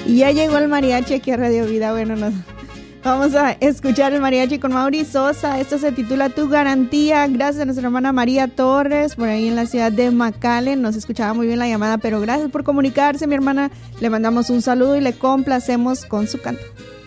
Y ya llegó el mariachi aquí a Radio Vida. Bueno, vamos a escuchar el mariachi con Mauri Sosa. Esto se titula Tu Garantía. Gracias a nuestra hermana María Torres, por ahí en la ciudad de McAllen. Nos escuchaba muy bien la llamada, pero gracias por comunicarse, mi hermana. Le mandamos un saludo y le complacemos con su canto.